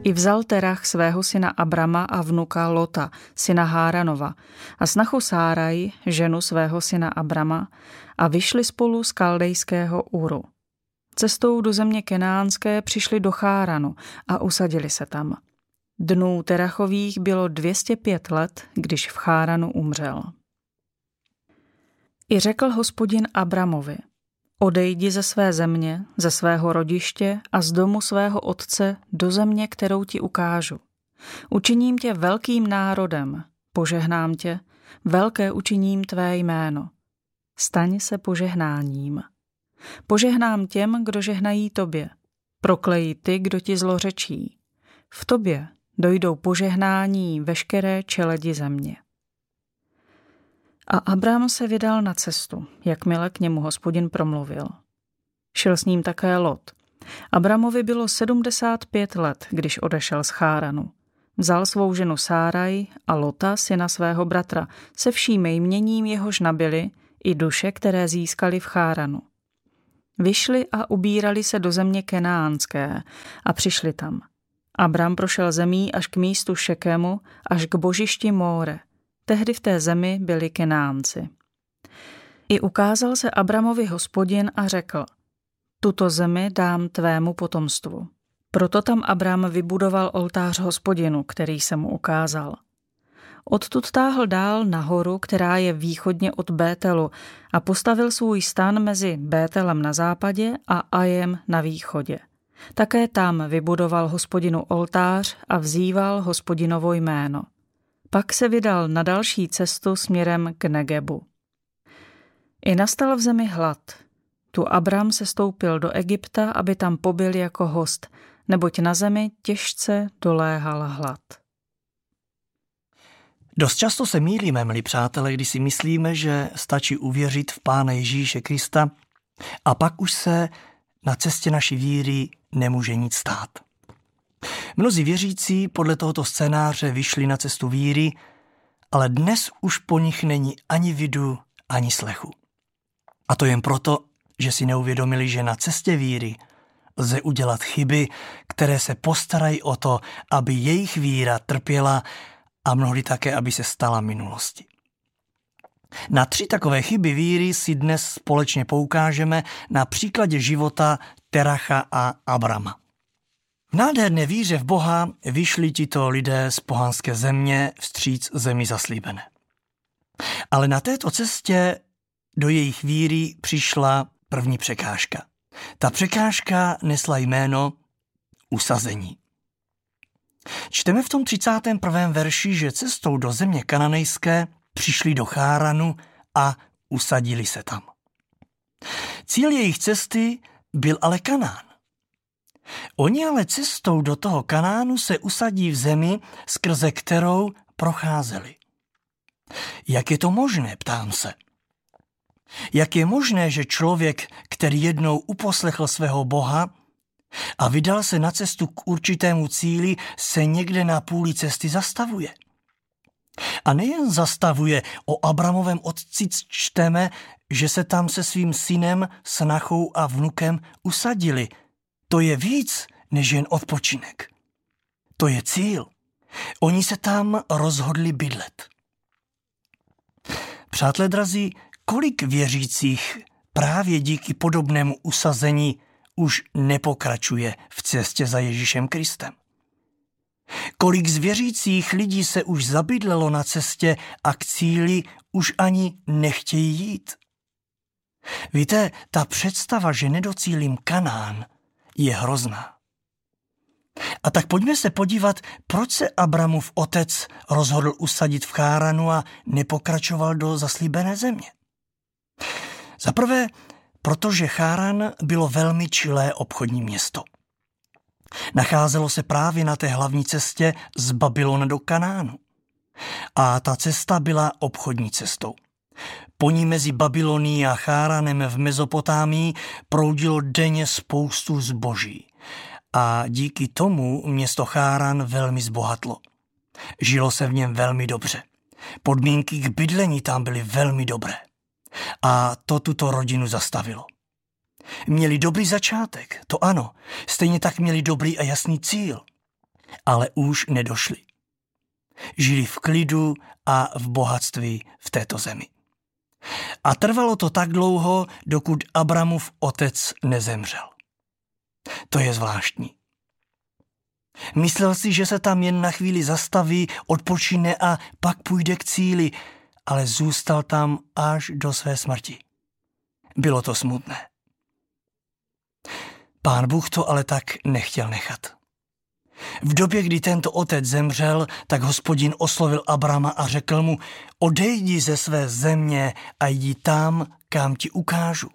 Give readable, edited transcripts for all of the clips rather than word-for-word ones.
I vzal Terach svého syna Abrama a vnuka Lota, syna Háranova, a snachu Sáraj, ženu svého syna Abrama, a vyšli spolu z Kaldejského Uru. Cestou do země Kenánské přišli do Cháranu a usadili se tam. Dnů Terachových bylo 205 let, když v Cháranu umřel. I řekl Hospodin Abramovi: odejdi ze své země, ze svého rodiště a z domu svého otce do země, kterou ti ukážu. Učiním tě velkým národem, požehnám tě, velké učiním tvé jméno. Staň se požehnáním. Požehnám těm, kdo žehnají tobě. Proklejí ty, kdo ti zlořečí. V tobě dojdou požehnání veškeré čeledi země. A Abram se vydal na cestu, jakmile k němu Hospodin promluvil. Šel s ním také Lot. Abramovi bylo 75 let, když odešel z Cháranu. Vzal svou ženu Sáraj a Lota, syna svého bratra, se vším jměním jehož nabili, i duše, které získali v Cháranu. Vyšli a ubírali se do země Kenánské a přišli tam. Abram prošel zemí až k místu Šekemu, až k božišti Móre. Tehdy v té zemi byli Kenánci. I ukázal se Abramovi Hospodin a řekl: tuto zemi dám tvému potomstvu. Proto tam Abram vybudoval oltář Hospodinu, který se mu ukázal. Odtud táhl dál nahoru, která je východně od Bételu, a postavil svůj stan mezi Bételem na západě a Ajem na východě. Také tam vybudoval Hospodinu oltář a vzýval Hospodinovo jméno. Pak se vydal na další cestu směrem k Negebu. I nastal v zemi hlad. Tu Abram se stoupil do Egypta, aby tam pobyl jako host, neboť na zemi těžce doléhal hlad. Dost často se mýlíme, milí přátelé, když si myslíme, že stačí uvěřit v Pána Ježíše Krista a pak už se na cestě naší víry nemůže nic stát. Mnozí věřící podle tohoto scénáře vyšli na cestu víry, ale dnes už po nich není ani vidu, ani slechu. A to jen proto, že si neuvědomili, že na cestě víry lze udělat chyby, které se postarají o to, aby jejich víra trpěla a mnohdy také, aby se stala minulostí. Na 3 takové chyby víry si dnes společně poukážeme na příkladě života Teracha a Abrama. V nádherné víře v Boha vyšli tito lidé z pohanské země vstříc zemi zaslíbené. Ale na této cestě do jejich víry přišla první překážka. Ta překážka nesla jméno usazení. Čteme v tom 31. verši, že cestou do země kananejské přišli do Cháranu a usadili se tam. Cíl jejich cesty byl ale Kanán. Oni ale cestou do toho Kanánu se usadí v zemi, skrze kterou procházeli. Jak je to možné, ptám se? Jak je možné, že člověk, který jednou uposlechl svého Boha a vydal se na cestu k určitému cíli, se někde na půli cesty zastavuje? A nejen zastavuje, o Abramovém otci čteme, že se tam se svým synem, snachou a vnukem usadili. To je víc než jen odpočinek. To je cíl. Oni se tam rozhodli bydlet. Přátelé drazí, kolik věřících právě díky podobnému usazení už nepokračuje v cestě za Ježíšem Kristem? Kolik z věřících lidí se už zabydlelo na cestě a k cíli už ani nechtějí jít? Víte, ta představa, že nedocílím Kanán, je hrozná. A tak pojďme se podívat, proč se Abramův otec rozhodl usadit v Cháranu a nepokračoval do zaslíbené země. Za prvé, protože Cháran bylo velmi čilé obchodní město. Nacházelo se právě na té hlavní cestě z Babylona do Kanánu. A ta cesta byla obchodní cestou. Po ní mezi Babylonií a Cháranem v Mezopotámii proudilo denně spoustu zboží. A díky tomu město Cháran velmi zbohatlo. Žilo se v něm velmi dobře. Podmínky k bydlení tam byly velmi dobré. A to tuto rodinu zastavilo. Měli dobrý začátek, to ano, stejně tak měli dobrý a jasný cíl. ale už nedošli. Žili v klidu a v bohatství v této zemi. A trvalo to tak dlouho, dokud Abramův otec nezemřel. To je zvláštní. Myslel si, že se tam jen na chvíli zastaví, odpočine a pak půjde k cíli, ale zůstal tam až do své smrti. Bylo to smutné. Pán Bůh to ale tak nechtěl nechat. V době, kdy tento otec zemřel, tak Hospodin oslovil Abrama a řekl mu: odejdi ze své země a jdi tam, kam ti ukážu.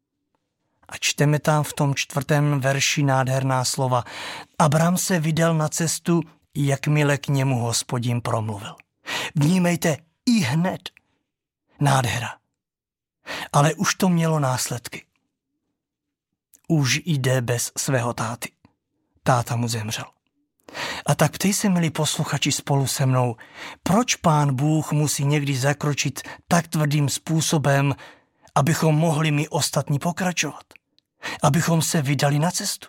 A čteme tam v tom 4. verši nádherná slova. Abram se vydal na cestu, jakmile k němu Hospodin promluvil. Vnímejte, i hned. Nádhera. Ale už to mělo následky. Už jde bez svého táty. Táta mu zemřel. A tak ptej se, milí posluchači, spolu se mnou, proč Pán Bůh musí někdy zakročit tak tvrdým způsobem, abychom mohli my ostatní pokračovat, abychom se vydali na cestu.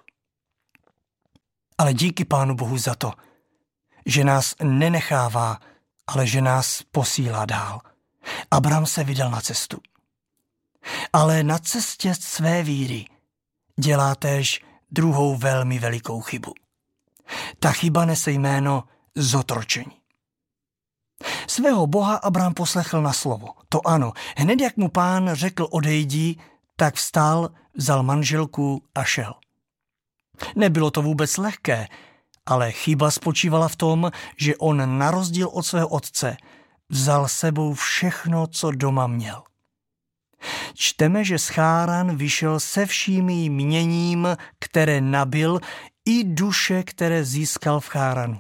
Ale díky Pánu Bohu za to, že nás nenechává, ale že nás posílá dál. Abram se vydal na cestu. Ale na cestě své víry dělá též druhou velmi velikou chybu. Ta chyba nese jméno zotročení. Svého Boha Abram poslechl na slovo. To ano, hned jak mu Pán řekl odejdi, tak vstal, vzal manželku a šel. Nebylo to vůbec lehké, ale chyba spočívala v tom, že on na rozdíl od svého otce vzal sebou všechno, co doma měl. Čteme, že z Cháran vyšel se vším jměním, které nabyl, i duše, které získal v Cháranu.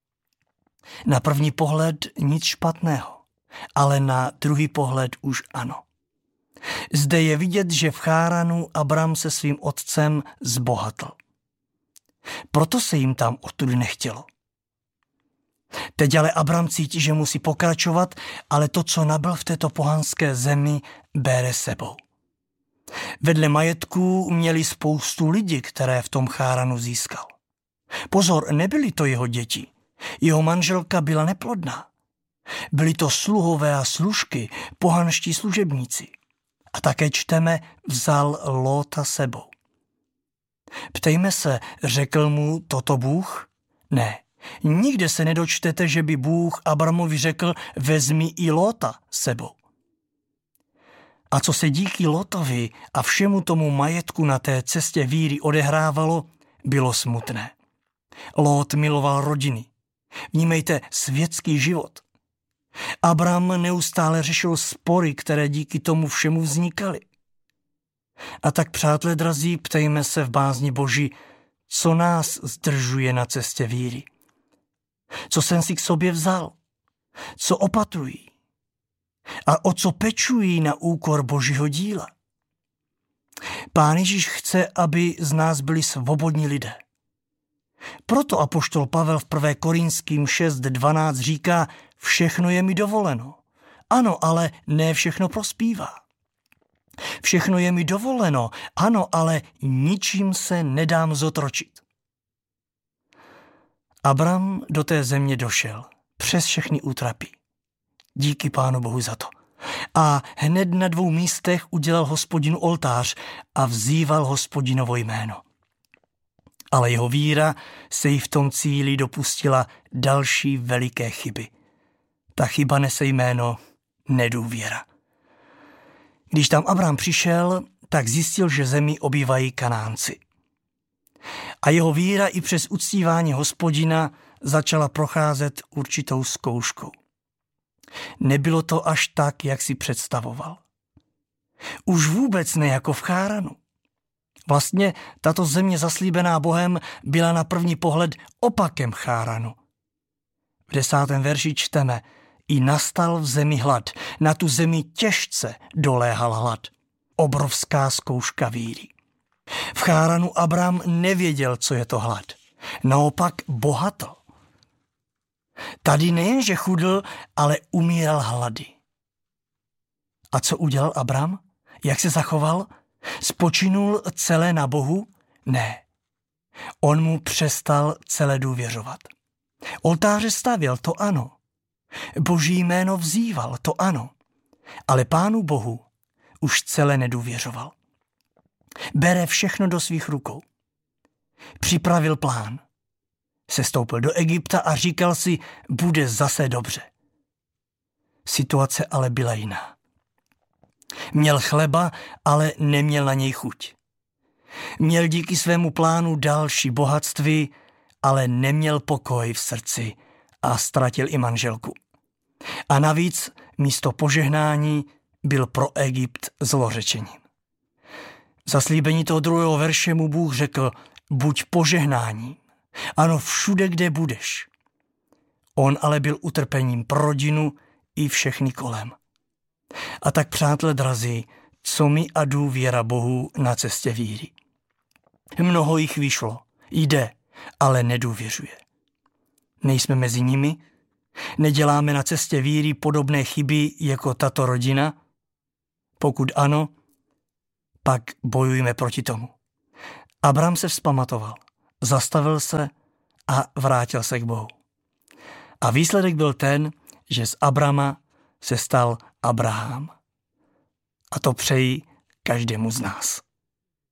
Na první pohled nic špatného, ale na druhý pohled už ano. Zde je vidět, že v Cháranu Abram se svým otcem zbohatl. Proto se jim tam odtud nechtělo. Teď ale Abram cítí, že musí pokračovat, ale to, co nabyl v této pohanské zemi, bere sebou. Vedle majetků měli spoustu lidí, které v tom Cháranu získal. Pozor, nebyly to jeho děti. Jeho manželka byla neplodná. Byli to sluhové a služky, pohanští služebníci. A také čteme, vzal Lóta sebou. Ptejme se, řekl mu toto Bůh? Ne, nikde se nedočtete, že by Bůh Abramovi řekl, vezmi i Lóta sebou. A co se díky Lotovi a všemu tomu majetku na té cestě víry odehrávalo, bylo smutné. Lot miloval rodiny. Vnímejte, světský život. Abram neustále řešil spory, které díky tomu všemu vznikaly. A tak, přátelé drazí, ptejme se v bázni Boží, co nás zdržuje na cestě víry. Co jsem si k sobě vzal? Co opatrují? A o co pečují na úkor Božího díla? Pán Ježíš chce, aby z nás byli svobodní lidé. Proto apoštol Pavel v 1. Korinským 6.12 říká, všechno je mi dovoleno. Ano, ale ne všechno prospívá. Všechno je mi dovoleno, ano, ale ničím se nedám zotročit. Abram do té země došel, přes všechny útrapy. Díky Pánu Bohu za to. A hned na 2 místech udělal Hospodinu oltář a vzýval Hospodinovo jméno. Ale jeho víra se jí v tom cíli dopustila další veliké chyby. Ta chyba nese jméno nedůvěra. Když tam Abram přišel, tak zjistil, že zemi obývají Kanánci. A jeho víra i přes uctívání Hospodina začala procházet určitou zkouškou. Nebylo to až tak, jak si představoval. Už vůbec ne jako v Cháranu. Vlastně tato země zaslíbená Bohem byla na první pohled opakem Cháranu. V 10. verši čteme, i nastal v zemi hlad, na tu zemi těžce doléhal hlad. Obrovská zkouška víry. V Cháranu Abram nevěděl, co je to hlad. Naopak bohatl. Tady nejenže chudl, ale umíral hlady. A co udělal Abram? Jak se zachoval? Spočinul celé na Bohu? Ne. On mu přestal celé důvěřovat. Oltáře stavěl, to ano. Boží jméno vzýval, to ano. Ale Pánu Bohu už celé nedůvěřoval. Bere všechno do svých rukou. Připravil plán. Sestoupil do Egypta a říkal si, bude zase dobře. Situace ale byla jiná. Měl chleba, ale neměl na něj chuť. Měl díky svému plánu další bohatství, ale neměl pokoj v srdci a ztratil i manželku. A navíc místo požehnání byl pro Egypt zlořečením. V zaslíbení toho 2. verše mu Bůh řekl, buď požehnáním, ano, všude, kde budeš. On ale byl utrpením pro rodinu i všechny kolem. A tak, přátelé drazí, co mi a důvěra Bohu na cestě víry? Mnoho jich vyšlo, jde, ale nedůvěřuje. Nejsme mezi nimi? Neděláme na cestě víry podobné chyby jako tato rodina? Pokud ano, pak bojujeme proti tomu. Abram se vzpamatoval, zastavil se a vrátil se k Bohu. A výsledek byl ten, že z Abrama se stal Abraham. A to přeji každému z nás.